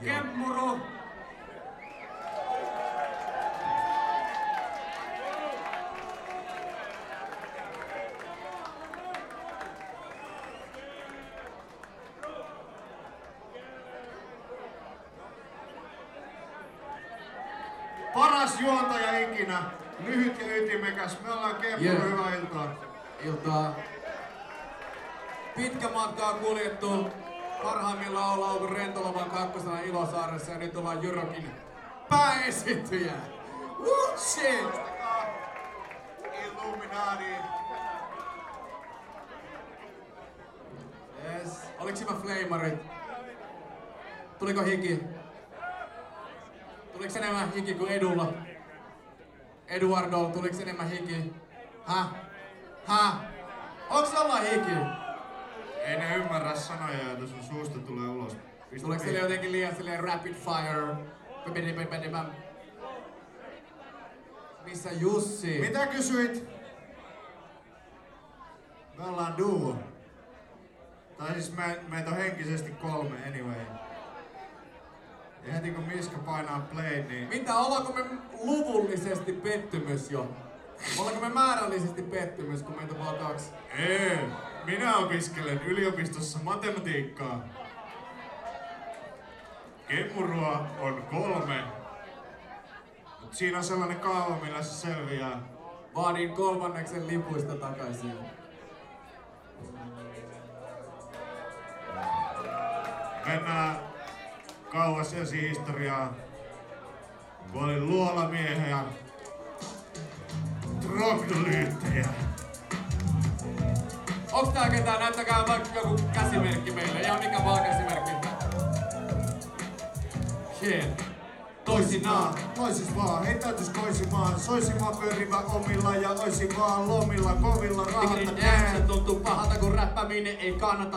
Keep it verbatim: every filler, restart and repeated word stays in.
Kempmuru. Paras juontaja ikinä. Lyhyt ja ytimekäs. Me ollaan Kempmuru. Yeah. Hyvää iltaa. Iltaa. Pitkä matka on kuljettu. Parhaimmillaan ollaan oltu Rentoloman kakkosena Ilosaaressa ja nyt ollaan Jyrokin pääesittyjä. What shit? Illuminati. Yes. Oliks hyvä fleimarit? Tuliko hiki? Tuliko enemmän hiki kuin Edulla? Eduardo, tuliko enemmän hiki? Häh? Häh? Onks jollain hiki? Ei ne ymmärrä sanoja, joita sun suusta tulee ulos. Tuleeko teille jotenkin liian silleen rapid fire? Missä Jussi? Mitä kysyit? Me ollaan duo. Tai siis me, meitä on henkisesti kolme anyway. Ja heti kun Miska painaa play, niin... Mitä, ollaanko me luvullisesti pettymys jo? Ollaanko me määrällisesti pettymys, kun meitä on vaan kaksi? Ei, minä opiskelen yliopistossa matematiikkaa. Kempmurua on kolme. Mut siinä on sellainen kaava, millä se selviää. Vaadin kolmanneksen lipuista takaisin. Mennään kauas esihistoriaan, kun oli luolamiehiä, trogdolyyttejä. Onks tää ketään? Näyttäkää vaikka joku käsimerkki meille. Ihan mikä vaan käsimerkki. Shit. Toisinaan. Loisis vaan, ei täytys koisimaan. Soisin vaan pyörimä omilla ja oisin vaan lomilla kovilla rahatta. Se tuntuu pahalta kun räppäminen ei kannata.